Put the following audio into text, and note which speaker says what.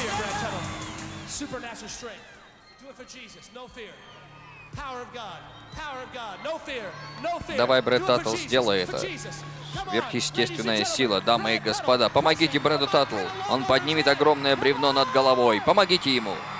Speaker 1: here, Brad Tuttle. Supernatural strength. Do it for Jesus. No fear. Power of God. Power of God. No fear. No fear.
Speaker 2: Давай, Брэд
Speaker 1: Do it for
Speaker 2: Таттл,
Speaker 1: Jesus.
Speaker 2: сделай
Speaker 1: For
Speaker 2: это.
Speaker 1: Jesus. Come on,
Speaker 2: Сверхъестественная
Speaker 1: ladies and
Speaker 2: сила,
Speaker 1: gentlemen,
Speaker 2: дамы и
Speaker 1: Brad
Speaker 2: господа.
Speaker 1: Tuttle.
Speaker 2: Помогите Брэду Таттлу. Он поднимет огромное бревно над головой. Помогите ему.